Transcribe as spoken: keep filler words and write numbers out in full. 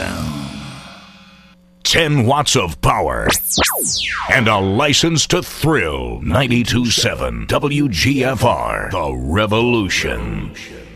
down. ten watts of power and a license to thrill. ninety-two point seven W G F R, The Revolution.